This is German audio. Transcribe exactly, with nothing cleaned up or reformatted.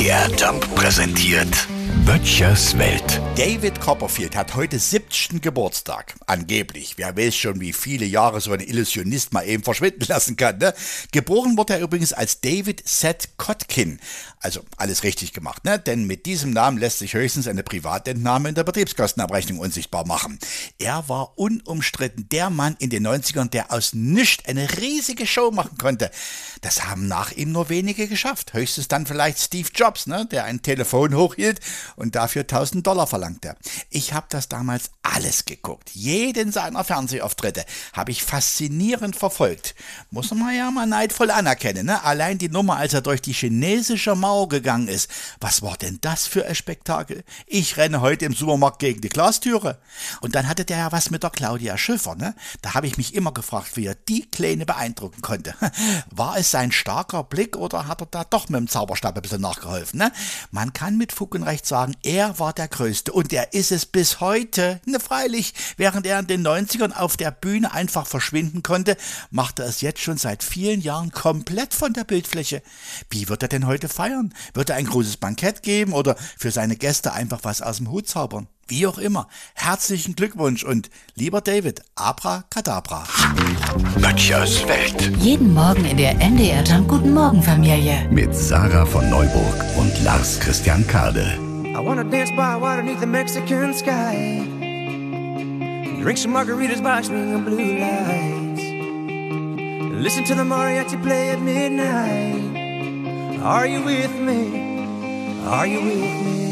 D R Jump präsentiert Böttchers Welt. David Copperfield hat heute siebzigsten Geburtstag. Angeblich. Wer weiß schon, wie viele Jahre so ein Illusionist mal eben verschwinden lassen kann, ne? Geboren wurde er übrigens als David Seth Kotkin. Also alles richtig gemacht, ne? Denn mit diesem Namen lässt sich höchstens eine Privatentnahme in der Betriebskostenabrechnung unsichtbar machen. Er war unumstritten der Mann in den neunzigern, der aus nichts eine riesige Show machen konnte. Das haben nach ihm nur wenige geschafft. Höchstens dann vielleicht Steve Jobs, ne? Der ein Telefon hochhielt und dafür tausend Dollar verlangte. Ich habe das damals alles geguckt. Jeden seiner Fernsehauftritte habe ich faszinierend verfolgt. Muss man ja mal neidvoll anerkennen, ne? Allein die Nummer, als er durch die chinesische Mauer gegangen ist. Was war denn das für ein Spektakel? Ich renne heute im Supermarkt gegen die Glastüre. Und dann hatte der ja was mit der Claudia Schiffer, ne? Da habe ich mich immer gefragt, wie er die Kleine beeindrucken konnte. War es sein starker Blick oder hat er da doch mit dem Zauberstab ein bisschen nachgeholfen, ne? Man kann mit Fug und Recht sagen, er war der Größte und er ist es bis heute. Ne, freilich, während er in den neunzigern auf der Bühne einfach verschwinden konnte, macht er es jetzt schon seit vielen Jahren komplett von der Bildfläche. Wie wird er denn heute feiern? Wird er ein großes Bankett geben oder für seine Gäste einfach was aus dem Hut zaubern? Wie auch immer, herzlichen Glückwunsch und lieber David, Abracadabra. Böttchers Welt. Jeden Morgen in der N D R Jump Guten Morgen Familie. Mit Sarah von Neuburg und Lars Christian Kade. I wanna dance by water beneath the Mexican sky. Drink some margaritas by swinging blue lights. Listen to the mariachi play at midnight. Are you with me? Are you with me?